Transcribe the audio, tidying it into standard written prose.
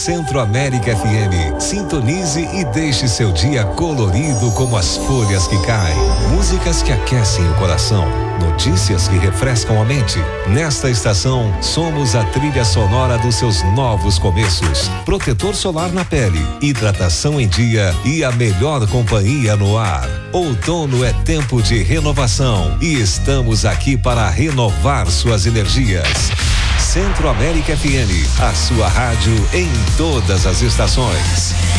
Centro-América FM. Sintonize e deixe seu dia colorido como as folhas que caem. Músicas que aquecem o coração. Notícias que refrescam a mente. Nesta estação, somos a trilha sonora dos seus novos começos. Protetor solar na pele, hidratação em dia e a melhor companhia no ar. Outono é tempo de renovação e estamos aqui para renovar suas energias. Centro-América FM, a sua rádio em todas as estações.